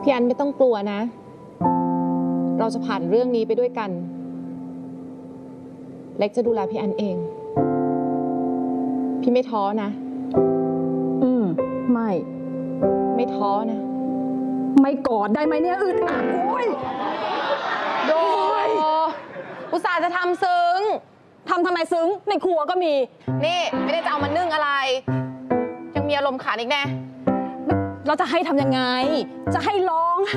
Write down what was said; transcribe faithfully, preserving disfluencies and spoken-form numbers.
พี่อันไม่ต้องกลัวนะ เราจะผ่านเรื่องนี้ไปด้วยกัน เล็กจะดูแลพี่อันเอง พี่ไม่ท้อนะอืมไม่ไม่ท้อนะไม่กอดได้ไหมเนี่ยอึดอัดโอ้ยโดยอุตส่าห์จะทำซึ้งทำทำไมซึ้งในครัวก็มีนี่ไม่ได้จะเอามานึ่งอะไร ยังมีอารมณ์ขันอีกแน่เราจะให้ทำยังไง จะให้ร้อง